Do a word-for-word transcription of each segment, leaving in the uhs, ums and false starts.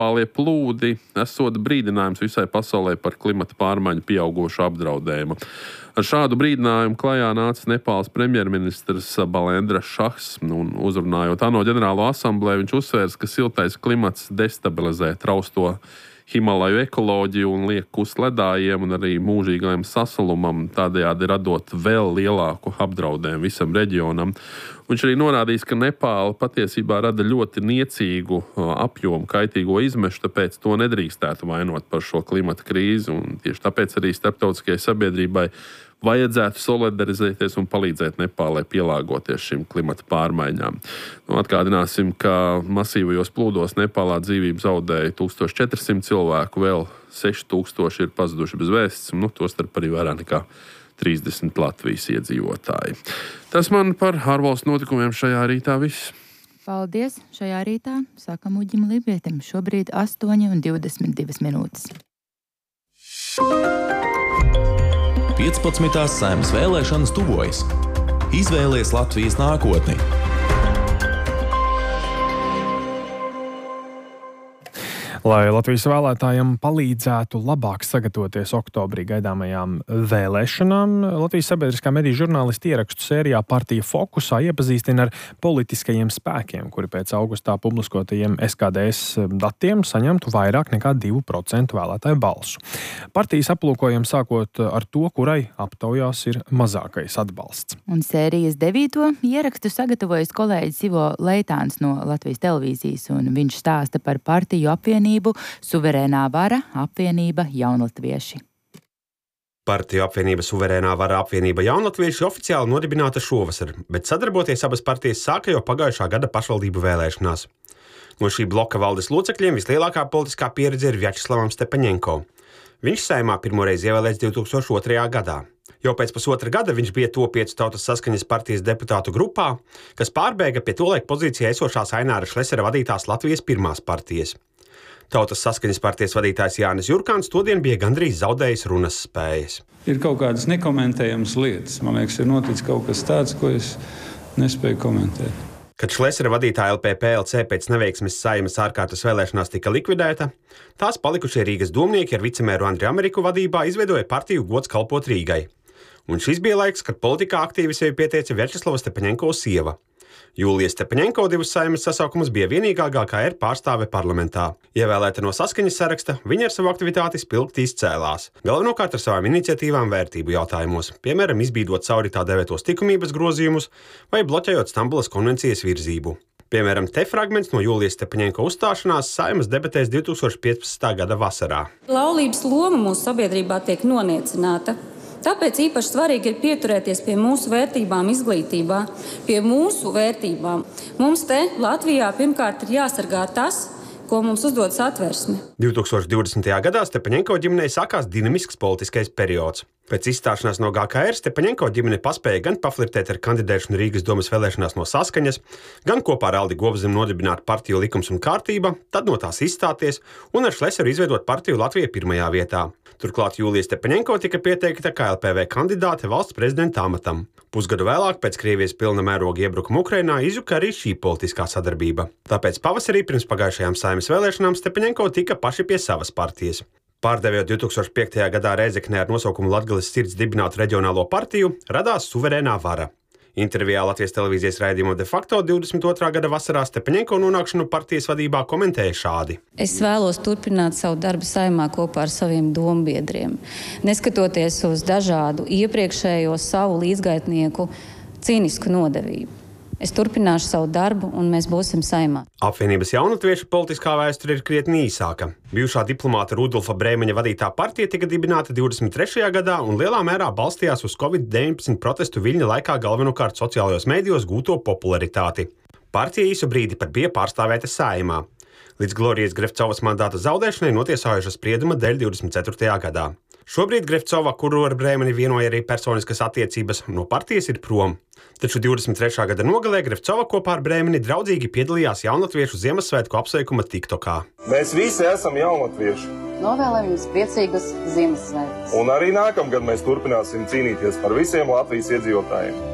Nepālie plūdi esot brīdinājums visai pasaulē par klimata pārmaiņu pieaugošu apdraudējumu. Ar šādu brīdinājumu klajā nāca Nepāles premjerministrs Balendra Šahs, un uzrunājot ANO ģenerālo asamblēju, viņš uzsvērs, ka siltais klimats destabilizē trausto Himalaju ekoloģiju un liek uz ledājiem un arī mūžīgajam sasalumam, tādējādi radot vēl lielāku apdraudējumu visam reģionam. Viņš arī norādījis, ka Nepāla patiesībā rada ļoti niecīgu apjomu kaitīgo izmešu, tāpēc to nedrīkstētu vainot par šo klimata krīzi, un tieši tāpēc arī starptautiskajai sabiedrībai vajadzētu solidarizēties un palīdzēt Nepālai pielāgoties šīm klimata pārmaiņām. Nu, atgādināsim, ka masīvajos plūdos Nepālā dzīvību zaudēja tūkstoš četri simti cilvēku, vēl seši tūkstoši ir pazuduši bez vēsts, nu, tostarp arī vairāk nekā trīsdesmit Latvijas iedzīvotāji. Tas man par ārvalstu notikumiem šajā rītā viss. Paldies! Šajā rītā sākam Uģim Libietim. Šobrīd astoņi un divdesmit divas minūtes. piecpadsmitās Saeimas vēlēšanas tuvojas. Izvēlies Latvijas nākotni. Lai Latvijas vēlētājiem palīdzētu labāk sagatavoties oktobrī gaidāmajām vēlēšanām, Latvijas sabiedriskā mediju žurnālisti ierakstu sērijā Partija fokusā iepazīstina ar politiskajiem spēkiem, kuri pēc augustā publiskotajiem S K D S datiem saņemtu vairāk nekā divu procentu vēlētāju balsu. Partijas aplūkojam sākot ar to, kurai aptaujās ir mazākais atbalsts. Un sērijas devīto ierakstu sagatavojas kolēģis Ivo Leitāns no Latvijas televīzijas, un viņš stāsta par partiju apvienību Suverēnā vara, apvienība Jaunatvieši. Partiju apvienība Suverēnā vara, apvienība Jaunatvieši oficiāli nodibināta šovasar, bet sadarboties abas partijas sāka jau pagājušā gada pašvaldību vēlēšanās. No šī bloka valdes locekļiem vislielākā politiskā pieredze ir Vjačeslavam Stepaņenko. Viņš Saeimā pirmoreiz ievēlēts divi tūkstoši otrajā gadā. Jau pēc pusotra gada viņš bija to piecu Tautas saskaņas partijas deputātu grupā, kas pārbēga pie tolaik pozīcijā esošās Aināra Šlesera vadītās Latvijas pirmās partijas. Tautas saskaņas partijas vadītājs Jānis Jurkāns todien bija gandrīz zaudējis runas spējas. Ir kaut kādas nekomentējamas lietas. Man liekas, ir noticis kaut kas tāds, ko es nespēju komentēt. Kad Šlesera vadītāja L P P L C pēc neveiksmes Saeimas ārkārtas vēlēšanās tika likvidēta, tās palikušie Rīgas domnieki ar vicemēru Andri Ameriku vadībā izveidoja partiju Gods kalpot Rīgai. Un šis bija laiks, kad politikā aktīvi sevi pieteica Vjačeslava Stepaņenko sieva. Jūlija Stepaņenko divus Saeimas sasaukumus bija vienīgā G K R pārstāve parlamentā. Ievēlēta no saskaņas saraksta, viņa ar savu aktivitāti spilgti izcēlās, galvenokārt ar savām iniciatīvām vērtību jautājumos, piemēram, izbīdot cauri tā dēvētos likumības grozījumus vai bloķējot Stambulas konvencijas virzību. Piemēram, te fragments no Jūlijas Stepaņenko uzstāšanās Saeimas debatēs divi tūkstoši piecpadsmitā gada vasarā. Laulības loma mūsu sabiedrībā tiek noniecināta. Tāpēc īpaši svarīgi ir pieturēties pie mūsu vērtībām izglītībā, pie mūsu vērtībām. Mums te Latvijā pirmkārt ir jāsargā tas, ko mums uzdod Satversme. divi tūkstoši divdesmitajā gadā Stepaņenko ģimenei sākās dinamisks politiskais periods. Pēc izstāšanās no G K R Stepaņenko ģimene paspēja gan paflirtēt ar kandidēšanu Rīgas domas vēlēšanās no saskaņas, gan kopā ar Aldi Gobzemu nodibināt partiju Likums un kārtība, tad no tās izstāties un ar Šleseru izveidot partiju Latvijai pirmajā vietā. Turklāt Jūlija Stepaņenko tika pieteikta kā L P V kandidāte valsts prezidenta amatam. Pusgadu vēlāk pēc Krievijas pilna mēroga iebrukuma Ukrainā izjuka arī šī politiskā sadarbība. Tāpēc pavasarī pirms pagājušajām Saeimas vēlēšanām Stepaņenko tika paši pie savas partijas. Pārdevot divi tūkstoši piektajā gadā Rēzeknē ar nosaukumu Latgales sirds dibinātu reģionālo partiju, radās Suverēnā vara. Intervijā Latvijas televīzijas raidījumā De facto divdesmit otrā gada vasarā Stepaņenko nonākšanu partijas vadībā komentēja šādi. Es vēlos turpināt savu darbu Saeimā kopā ar saviem dombiedriem, neskatoties uz dažādu iepriekšējo savu līdzgaitnieku cīnisku nodevību. Es turpināšu savu darbu, un mēs būsim Saeimā. Apvienības Jaunatviešu politiskā vēsture ir krietni īsāka. Bijušā diplomāta Rudolfa Brēmeņa vadītā partija tika dibināta divdesmit trešajā gadā un lielā mērā balstījās uz covid deviņpadsmit protestu viļņa laikā galvenokārt sociālajos mēdījos gūto popularitāti. Partija īsu brīdi pat bija pārstāvēta Saeimā. Līdz Glorijas Grevcovas mandāta zaudēšanai notiesājuša sprieduma dēļ divdesmit ceturtajā gadā. Šobrīd Grevcova, kuru ar Brēmeni vienoja arī personiskas attiecības, no partijas ir prom. Taču divdesmit trešā gada nogalē Grevcova kopā ar Brēmeni draudzīgi piedalījās Jaunatviešu Ziemassvētku apsveikuma TikTokā. Mēs visi esam jaunatvieši. Novēlējam jums priecīgus Ziemassvētkus. Un arī nākamgad mēs turpināsim cīnīties par visiem Latvijas iedzīvotājiem.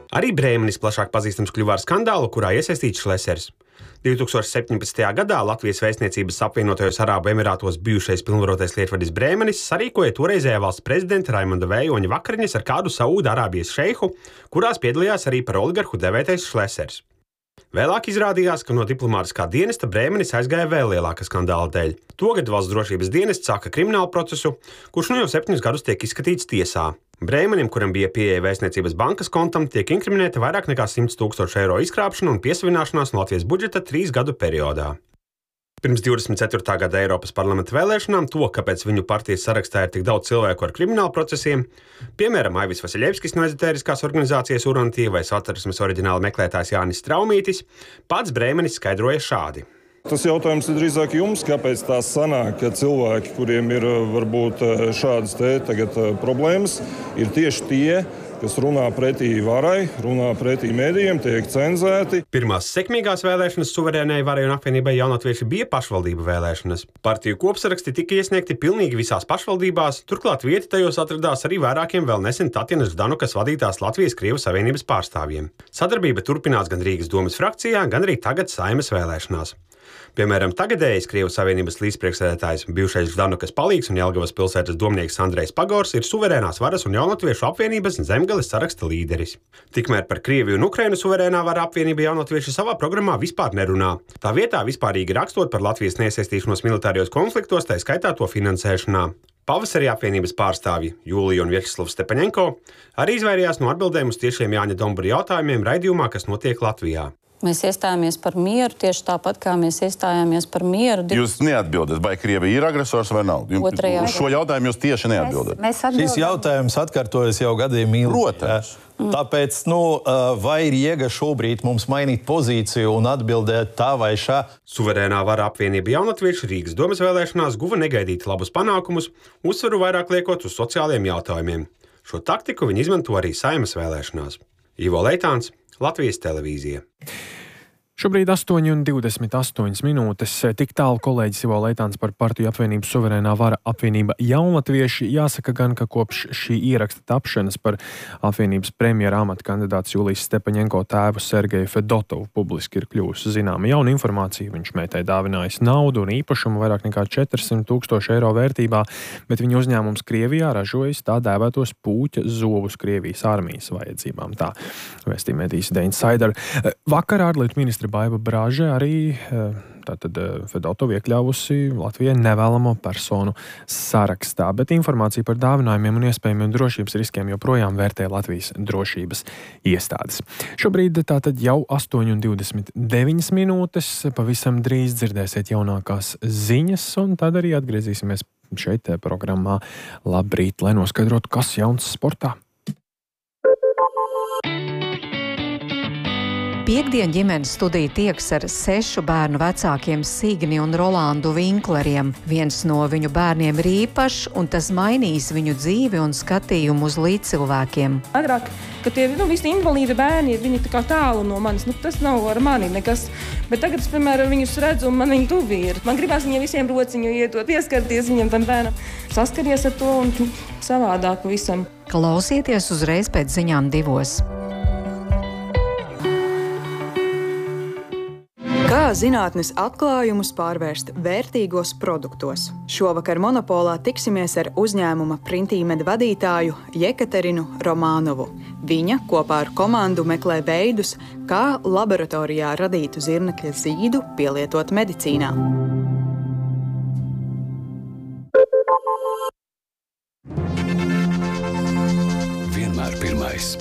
Arī Brēmenis plašāk pazīstams kļuva ar skandālu, kurā iesaistīts Šlesers. divtūkstoš septiņpadsmitajā gadā Latvijas vēstniecības apvienotajos Arābu Emirātos bijušais pilnvarotais lietvedis Brēmenis sarīkoja toreizējā valsts prezidenta Raimonda Vējoņa vakariņas ar kādu Saūda Arābijas šeihu, kurās piedalījās arī par oligarhu devētais Šlesers. Vēlāk izrādījās, ka no diplomātiskā dienesta Brēmenis aizgāja vēl lielāka skandāla dēļ. Togad valsts drošības dienests sāka kriminālu procesu, kurš nu jau septiņus gadus tiek izskatīts tiesā. Brēmenim, kuram bija pieeja vēstniecības bankas kontam, tiek inkriminēta vairāk nekā simts tūkstoši eiro izkrāpšana un piesavināšanās no Latvijas budžeta trīs gadu periodā. Pirms divdesmit ceturtā gada Eiropas parlamenta vēlēšanām to, kāpēc viņu partijas sarakstā ir tik daudz cilvēku ar kriminālu procesiem, piemēram, Aivis Vasiļevskis no ezotēriskās organizācijas Urantie vai Satversmes oriģināla meklētājs Jānis Straumītis, pats Brēmenis skaidroja šādi. Tas jautājums ir drīzāk jums, kāpēc tā sanāk, ka cilvēki, kuriem ir varbūt šādas te tagad problēmas, ir tieši tie, kas runā pretī varai, runā pretī medijiem, tiek cenzēti. Pirmās sekmīgās vēlēšanas suverēnai varai un apvienībai Jaunatvieši bija pašvaldību vēlēšanas. Partiju kopsaraksti tika iesniegti pilnīgi visās pašvaldībās, turklāt vieta tajos atradās arī vairākiem vēl nesen Tatjanas Ždanukas vadītās Latvijas-Krievijas Savienības pārstāvjiem. Sadarbība turpinās gan Rīgas domes frakcijā, gan arī tagad Saeimas vēlēšanās. Piemēram, tagadējais Krievijas Savienības līdzpriekšsēdētājs, bijušais Ždanukas palīgs un Jelgavas pilsētas domnieks Andrejs Pagors ir suverēnās varas un Jaunatviešu apvienības Zemgales saraksta līderis. Tikmēr par Krieviju un Ukrainu suverēnā vara apvienība Jaunatvieši savā programmā vispār nerunā. Tā vietā vispārīgi rakstot par Latvijas neiesaistīšanos militārijos konfliktos, tā skaitā to finansēšanā. Pavasarī apvienības pārstāvji Jūlija un Vjačeslavs Stepaņenko arī izvairījās no atbildēm uz tiešiem Jāņa Dombura jautājumiem raidījumā, kas notiek Latvijā. Mēs iestājāmies par mieru tieši tāpat, kā mēs iestājāmies par mieru. Jūs neatbildat, vai Krievija ir agresors vai nav? Otrajā. Uz šo jautājumu jūs tieši neatbildat. Mēs, mēs atbildam. Šis jautājums atkārtojas jau gadiem ilgi. Protams. Mm. Tāpēc, nu, vai ir jēga šobrīd mums mainīt pozīciju un atbildēt tā vai šā? Suverēnā vara apvienība Jaunatvieši Rīgas domes vēlēšanās guva negaidīti labus panākumus, uzsvaru vairāk liekot uz sociāliem jautājumiem. Šo taktiku viņi izmanto arī Saeimas vēlēšanās. Ivo Leitāns, Latvijas televīzija. Šobrīd astoņi un divdesmit astoņas minūtes. Tik tālu kolēģis Ivo Leitāns par partiju apvienību Suverēnā vara apvienība Jaunatvieši. Jāsaka gan, ka kopš šī ieraksta tapšanas par apvienības premjera amata kandidāts Julijas Stepaņenko tēvu Sergeju Fedotovu publiski ir kļuvusi zināma jauna informācija. Viņš meitai dāvinājis naudu un īpašumu vairāk nekā četrsimt tūkstoši eiro vērtībā, bet viņa uzņēmums Krievijā ražojas tā dēvētos puķa zobus Krievijas armijas vajadzībām. Tā vēstīja medijas The Insider. Vakar ārlietu ministra Baiva Brāže arī tātad Fedotovu iekļāvusi Latvijai nevēlamo personu sarakstā, bet informāciju par dāvinājumiem un iespējamiem drošības riskiem joprojām vērtē Latvijas drošības iestādes. Šobrīd tātad jau astoņi un divdesmit deviņas minūtes, pavisam drīz dzirdēsiet jaunākās ziņas, un tad arī atgriezīsimies šeit programmā Labrīt, lai noskaidrotu, kas jauns sportā. Piektdien ģimenes studija tieks ar sešu bērnu vecākiem Signi un Rolandu Vinkleriem. Viens no viņu bērniem ir īpašs, un tas mainīs viņu dzīvi un skatījumu uz līdzcilvēkiem. Agrāk, ka tie nu, visi invalīdi bērni ir viņi tā kā tālu no manis, nu, tas nav ar mani nekas. Bet tagad es, piemēram, viņus redzu un man viņi tuvi ir. Man gribās viņiem visiem rociņu ietot, pieskarties viņam tam bērnam. Saskaries ar to un savādāk visam. Klausieties uzreiz pēc ziņām divos. Kā zinātnes atklājumus pārvērst vērtīgos produktos? Šovakar Monopolā tiksimies ar uzņēmuma Printīmed vadītāju Jekaterinu Romānovu. Viņa kopā ar komandu meklē veidus, kā laboratorijā radītu zirnekļa zīdu pielietot medicīnā. Vienmēr pirmais.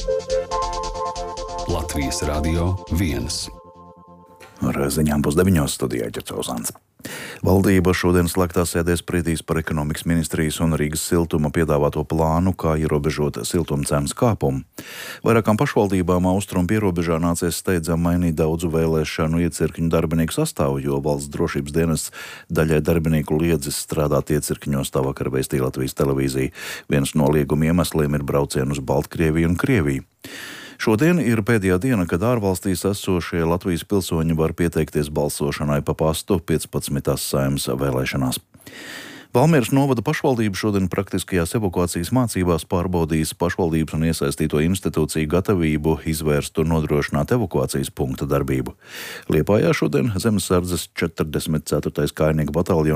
Latvijas radio viens. Ar ziņām pusdeviņos studijā Ķercauzāns. Valdība šodien slēgtā sēdē spriedīs par ekonomikas ministrijas un Rīgas siltuma piedāvāto plānu, kā ierobežot siltuma cenas kāpumu. Vairākām pašvaldībām austrumu pierobežā nācies steidzam mainīt daudzu vēlēšanu iecirkņu darbinieku sastāvu, jo valsts drošības dienests daļai darbinieku liedzis strādāt iecirkņos, tā vakar vēstīja Latvijas televīzija. Viens no lieguma iemesliem ir braucienu uz Baltkrieviju un Krieviju. Šodien ir pēdējā diena, kad ārvalstīs esošie Latvijas pilsoņi var pieteikties balsošanai pa pastu piecpadsmitās Saeimas vēlēšanās. Valmieras novada pašvaldība šodien praktiskajās evakuācijas mācībās pārbaudīs pašvaldības un iesaistīto institūciju gatavību izvērst un nodrošināt evakuācijas punkta darbību. Liepājā šodien Zemesardzes četrdesmit ceturtais kājnieku bataljons